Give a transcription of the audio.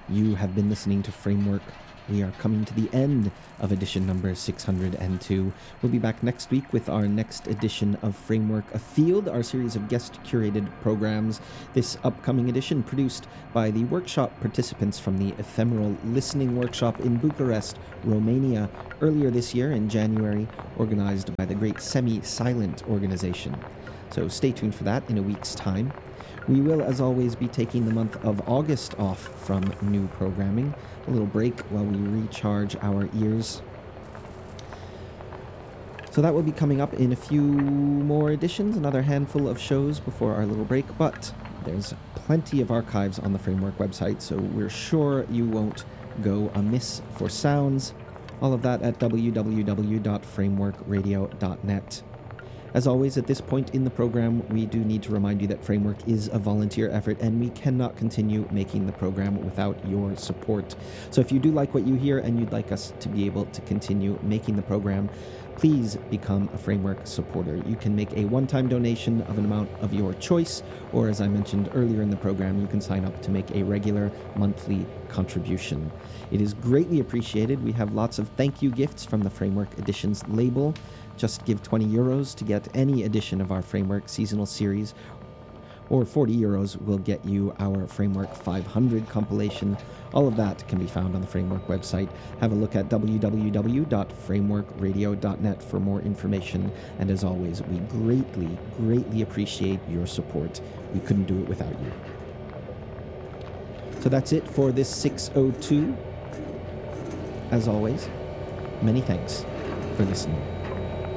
You have been listening to Framework. We are coming to the end of edition number 602. We'll be back next week with our next edition of Framework Afield, our series of guest-curated programs. This upcoming edition produced by the workshop participants from the Ephemeral Listening Workshop in Bucharest, Romania, earlier this year in January, organized by the Great Semi-Silent organization. So stay tuned for that in a week's time. We will, as always, be taking the month of August off from new programming. A little break while we recharge our ears. So that will be coming up in a few more editions, another handful of shows before our little break, but there's plenty of archives on the Framework website, so we're sure you won't go amiss for sounds. All of that at www.frameworkradio.net. As always, at this point in the program, we do need to remind you that Framework is a volunteer effort and we cannot continue making the program without your support. So if you do like what you hear and you'd like us to be able to continue making the program, please become a Framework supporter. You can make a one-time donation of an amount of your choice, or as I mentioned earlier in the program, you can sign up to make a regular monthly contribution. It is greatly appreciated. We have lots of thank you gifts from the Framework Editions label. Just give €20 to get any edition of our Framework seasonal series, or €40 will get you our Framework 500 compilation. All of that can be found on the Framework website. Have a look at www.frameworkradio.net for more information. And as always, we greatly, greatly appreciate your support. We couldn't do it without you. So that's it for this 602. As always, many thanks for listening.